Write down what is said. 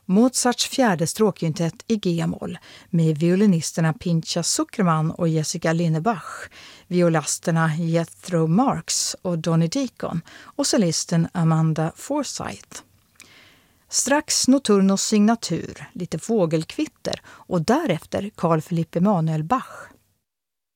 Mozarts fjärde stråkkvintett i G-moll med violinisterna Pinchas Zuckerman och Jessica Linnebach, violasterna Jethro Marks och Donnie Deacon och solisten Amanda Forsyth. Strax Notturnos signatur, lite fågelkvitter och därefter Carl Philipp Emanuel Bach.